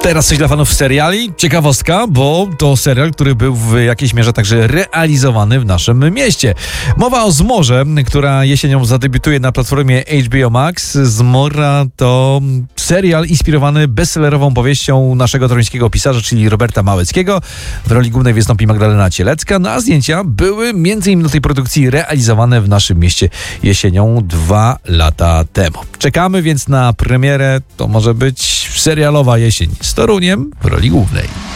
Teraz coś dla fanów seriali. Ciekawostka, bo to serial, który był w jakiejś mierze także realizowany w naszym mieście. Mowa o Zmorze, która jesienią zadebiutuje na platformie HBO Max. Zmora to serial inspirowany bestsellerową powieścią naszego toruńskiego pisarza, czyli Roberta Małeckiego. W roli głównej wystąpi Magdalena Cielecka, a zdjęcia były m.in. do tej produkcji realizowane w naszym mieście jesienią 2 lata temu. Czekamy więc na premierę. To może być serialowa jesień z Toruniem w roli głównej.